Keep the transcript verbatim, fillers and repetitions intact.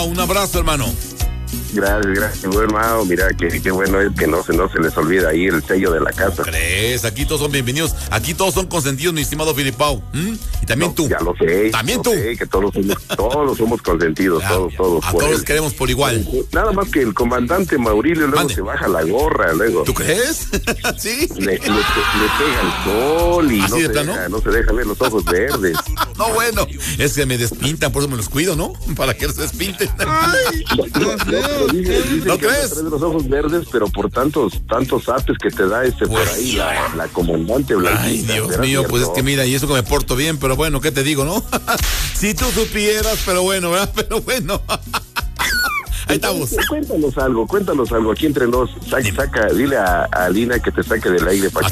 Un abrazo, hermano. Gracias, gracias, buen hermano. Mira, que qué bueno es que no se, no se les olvida ahí el sello de la casa. ¿Crees? Aquí todos son bienvenidos. Aquí todos son consentidos, mi estimado Filipao. ¿Mm? Y también No, tú. Ya lo sé. También lo tú. Sé, que todos somos, todos somos consentidos, Ya, todos, ya. todos. A por todos él. los queremos por igual. Nada más que el comandante Maurilio luego Mande. se baja la gorra, luego. ¿Tú crees? ¿Sí? Le, le, le pega el sol y ¿Así no de se, plano? deja, no se deja ver los ojos verdes. No, bueno. Es que me despintan, por eso me los cuido, ¿no? Para que no se despinten. Ay, No, no, pero dice- dice ¿No que crees? trae los ojos verdes, pero por tantos tantos apes que te da este Pues, por ahí la, la comandante Blanquita. Ay, Dios ¿será mío, pues es cierto? que mira, y eso que me porto bien, pero bueno, ¿qué te digo, no? Si tú supieras, pero bueno, ¿verdad? Pero bueno. Ahí estamos. Cuéntanos algo, cuéntanos algo aquí entre nos. Saca, saca, dile a, a Lina que te saque del aire para que